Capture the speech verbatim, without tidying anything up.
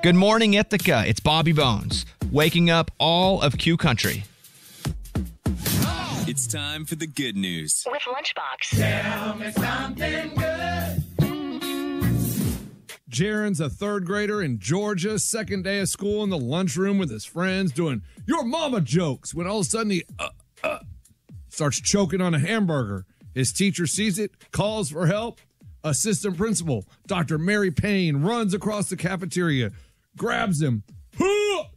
Good morning, Ithaca. It's Bobby Bones, waking up all of Q Country. It's time for the good news. With Lunchbox. Tell me something good. Jaron's a third grader in Georgia, second day of school in the lunchroom with his friends doing your mama jokes when all of a sudden he uh, uh, starts choking on a hamburger. His teacher sees it, calls for help. Assistant principal, Doctor Mary Payne, runs across the cafeteria, grabs him,